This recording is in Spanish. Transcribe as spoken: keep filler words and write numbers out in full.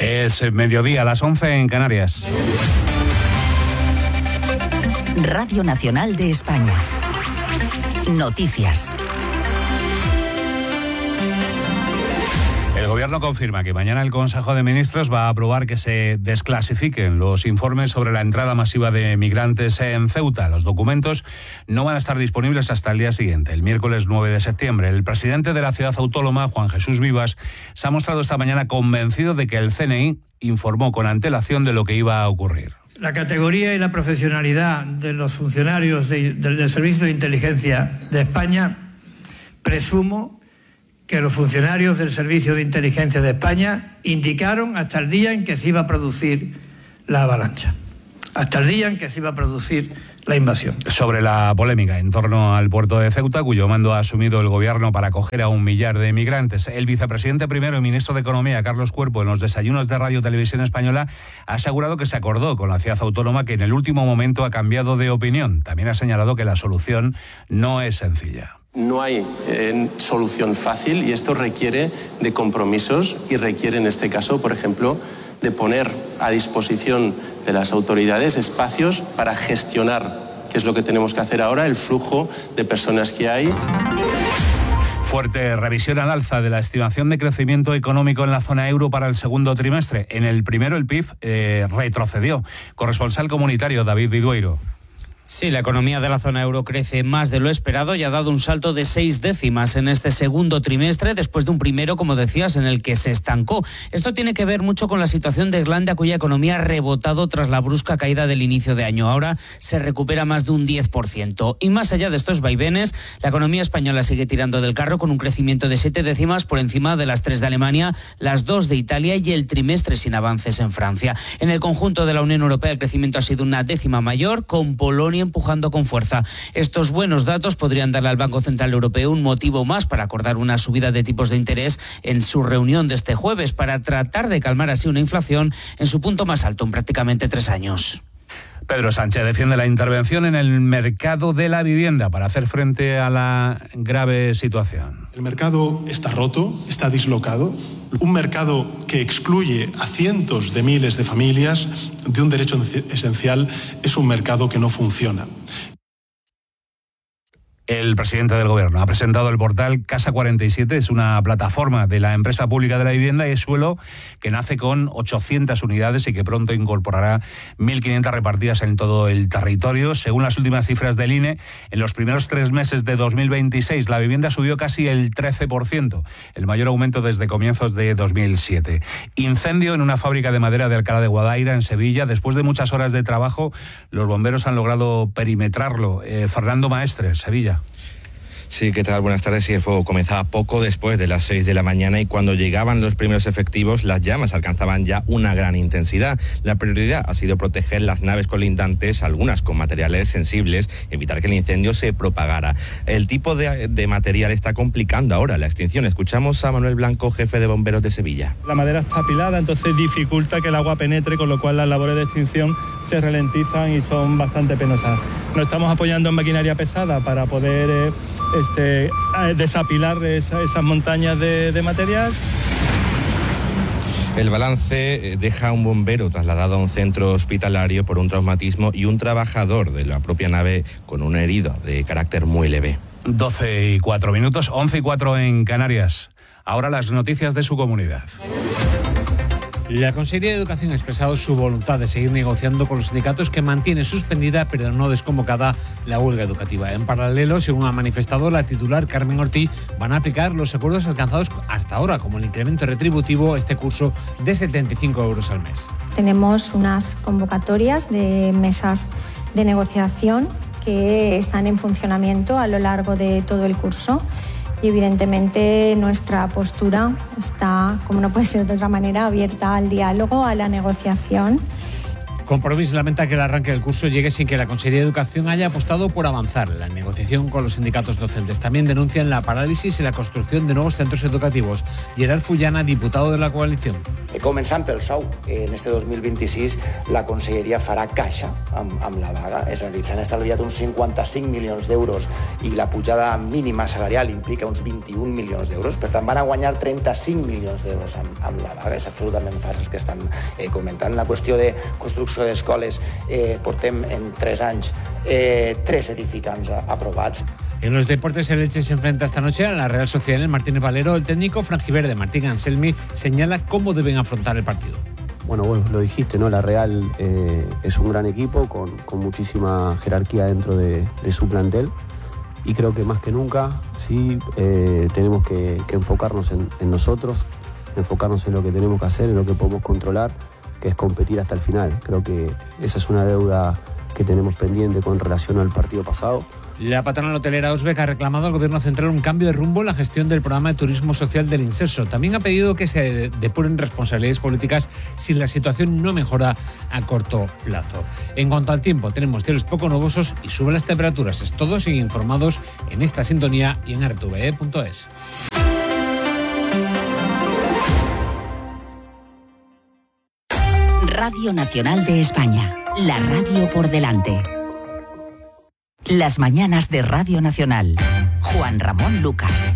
Es mediodía, a las once en Canarias. Radio Nacional de España. Noticias. El Gobierno confirma que mañana el Consejo de Ministros va a aprobar que se desclasifiquen los informes sobre la entrada masiva de migrantes en Ceuta. Los documentos no van a estar disponibles hasta el día siguiente, el miércoles nueve de septiembre. El presidente de la ciudad autónoma, Juan Jesús Vivas, se ha mostrado esta mañana convencido de que el C N I informó con antelación de lo que iba a ocurrir. La categoría y la profesionalidad de los funcionarios de, de, del Servicio de Inteligencia de España, presumo que los funcionarios del Servicio de Inteligencia de España indicaron hasta el día en que se iba a producir la avalancha, hasta el día en que se iba a producir la invasión. Sobre la polémica en torno al puerto de Ceuta, cuyo mando ha asumido el Gobierno para acoger a un millar de migrantes, el vicepresidente primero y ministro de Economía, Carlos Cuerpo, en los desayunos de Radio Televisión Española, ha asegurado que se acordó con la ciudad autónoma, que en el último momento ha cambiado de opinión. También ha señalado que la solución no es sencilla. No hay eh, solución fácil y esto requiere de compromisos y requiere, en este caso, por ejemplo, de poner a disposición de las autoridades espacios para gestionar, que es lo que tenemos que hacer ahora, el flujo de personas que hay. Fuerte revisión al alza de la estimación de crecimiento económico en la zona euro para el segundo trimestre. En el primero el P I B eh, retrocedió. Corresponsal comunitario David Vidueiro. Sí, la economía de la zona euro crece más de lo esperado y ha dado un salto de seis décimas en este segundo trimestre, después de un primero, como decías, en el que se estancó. Esto tiene que ver mucho con la situación de Irlanda, cuya economía ha rebotado tras la brusca caída del inicio de año. Ahora se recupera más de un diez por ciento. Y más allá de estos vaivenes, la economía española sigue tirando del carro con un crecimiento de siete décimas por encima de las tres de Alemania, las dos de Italia y el trimestre sin avances en Francia. En el conjunto de la Unión Europea el crecimiento ha sido una décima mayor, con Polonia empujando con fuerza. Estos buenos datos podrían darle al Banco Central Europeo un motivo más para acordar una subida de tipos de interés en su reunión de este jueves, para tratar de calmar así una inflación en su punto más alto en prácticamente tres años. Pedro Sánchez defiende la intervención en el mercado de la vivienda para hacer frente a la grave situación. El mercado está roto, está dislocado. Un mercado que excluye a cientos de miles de familias de un derecho esencial es un mercado que no funciona. El presidente del Gobierno ha presentado el portal Casa cuarenta y siete, es una plataforma de la empresa pública de la vivienda y suelo que nace con ochocientas unidades y que pronto incorporará mil quinientas repartidas en todo el territorio. Según las últimas cifras del I N E, en los primeros tres meses de dos mil veintiséis la vivienda subió casi el trece por ciento, el mayor aumento desde comienzos de dos mil siete. Incendio en una fábrica de madera de Alcalá de Guadaira, en Sevilla. Después de muchas horas de trabajo, los bomberos han logrado perimetrarlo. Eh, Fernando Maestres, Sevilla. Sí, ¿qué tal? Buenas tardes. Sí, el fuego comenzaba poco después de las seis de la mañana y cuando llegaban los primeros efectivos, las llamas alcanzaban ya una gran intensidad. La prioridad ha sido proteger las naves colindantes, algunas con materiales sensibles, evitar que el incendio se propagara. El tipo de, de material está complicando ahora la extinción. Escuchamos a Manuel Blanco, jefe de bomberos de Sevilla. La madera está apilada, entonces dificulta que el agua penetre, con lo cual las labores de extinción se ralentizan y son bastante penosas. Nos estamos apoyando en maquinaria pesada para poder eh, este, desapilar esa, esas montañas de, de material. El balance deja a un bombero trasladado a un centro hospitalario por un traumatismo y un trabajador de la propia nave con una herida de carácter muy leve. doce y cuatro minutos, once y cuatro en Canarias. Ahora las noticias de su comunidad. La Consejería de Educación ha expresado su voluntad de seguir negociando con los sindicatos que mantienen suspendida pero no desconvocada la huelga educativa. En paralelo, según ha manifestado la titular Carmen Ortiz, van a aplicar los acuerdos alcanzados hasta ahora, como el incremento retributivo este curso de setenta y cinco euros al mes. Tenemos unas convocatorias de mesas de negociación que están en funcionamiento a lo largo de todo el curso. Y evidentemente nuestra postura está, como no puede ser de otra manera, abierta al diálogo, a la negociación. Compromís lamenta que el arranque del curso llegue sin que la Consejería de Educación haya apostado por avanzar en la negociación con los sindicatos docentes. También denuncian la parálisis y la construcción de nuevos centros educativos. Gerard Fullana, diputado de la coalición. Començant pel sou, en este dos mil vint-i-sis la Conselleria farà caixa amb, amb la vaga, és a dir, s'han estalviat uns cinquanta-cinc milions d'euros i la pujada mínima salarial implica uns vint-i-un milions d'euros, per tant van a guanyar trenta-cinc milions d'euros amb, amb la vaga, és absolutament fals el que estan eh, comentant. La qüestió de construcció d'escoles, eh, portem en tres anys eh, tres edificants aprovats. En los deportes, el Elche se enfrenta esta noche a la Real Sociedad en el Martínez Valero. El técnico franjiverde Martín Anselmi señala cómo deben afrontar el partido. Bueno, bueno, lo dijiste, ¿no? La Real eh, es un gran equipo con, con muchísima jerarquía dentro de, de su plantel y creo que más que nunca sí eh, tenemos que, que enfocarnos en, en nosotros, enfocarnos en lo que tenemos que hacer, en lo que podemos controlar, que es competir hasta el final. Creo que esa es una deuda que tenemos pendiente con relación al partido pasado. La patronal hotelera Osbeck ha reclamado al Gobierno central un cambio de rumbo en la gestión del programa de turismo social del Inserso. También ha pedido que se depuren responsabilidades políticas si la situación no mejora a corto plazo. En cuanto al tiempo, tenemos cielos poco nubosos y suben las temperaturas. Es todo, siguen informados en esta sintonía y en r t v e punto es. Radio Nacional de España, la radio por delante. Las mañanas de Radio Nacional. Juan Ramón Lucas.